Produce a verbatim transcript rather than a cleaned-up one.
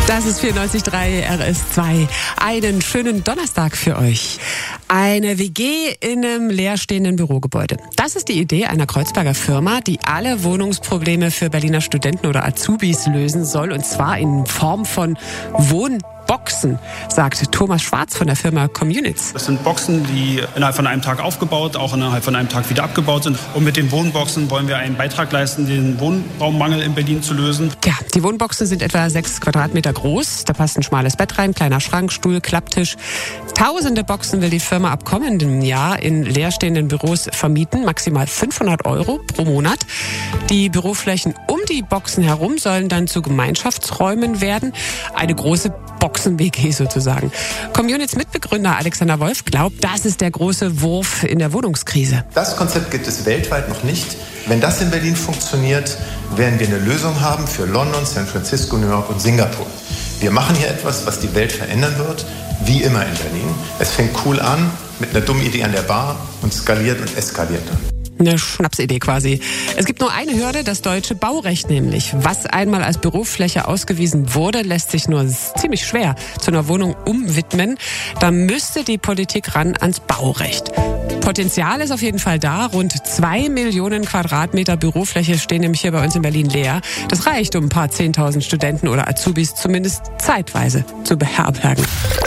Das ist vierundneunzig Komma drei R S zwei. Einen schönen Donnerstag für euch. Eine W G in einem leerstehenden Bürogebäude. Das ist die Idee einer Kreuzberger Firma, die alle Wohnungsprobleme für Berliner Studenten oder Azubis lösen soll. Und zwar in Form von Wohnboxen, sagt Thomas Schwarz von der Firma Communits. Das sind Boxen, die innerhalb von einem Tag aufgebaut, auch innerhalb von einem Tag wieder abgebaut sind. Und mit den Wohnboxen wollen wir einen Beitrag leisten, den Wohnraummangel in Berlin zu lösen. Ja, die Wohnboxen sind etwa sechs Quadratmeter groß. Da passt ein schmales Bett rein, kleiner Schrank, Stuhl, Klapptisch. Tausende Boxen will die Firma ab kommendem Jahr in leerstehenden Büros vermieten. Maximal fünfhundert Euro pro Monat. Die Büroflächen um die Boxen herum sollen dann zu Gemeinschaftsräumen werden. Eine große Boxen-W G sozusagen. Communits Mitbegründer Alexander Wolf glaubt, das ist der große Wurf in der Wohnungskrise. Das Konzept gibt es weltweit noch nicht. Wenn das in Berlin funktioniert, werden wir eine Lösung haben für London, San Francisco, New York und Singapur. Wir machen hier etwas, was die Welt verändern wird, wie immer in Berlin. Es fängt cool an, mit einer dummen Idee an der Bar und skaliert und eskaliert dann. Eine Schnapsidee quasi. Es gibt nur eine Hürde, das deutsche Baurecht nämlich. Was einmal als Bürofläche ausgewiesen wurde, lässt sich nur ziemlich schwer zu einer Wohnung umwidmen. Da müsste die Politik ran ans Baurecht. Potenzial ist auf jeden Fall da. Rund zwei Millionen Quadratmeter Bürofläche stehen nämlich hier bei uns in Berlin leer. Das reicht, um ein paar zehntausend Studenten oder Azubis zumindest zeitweise zu beherbergen.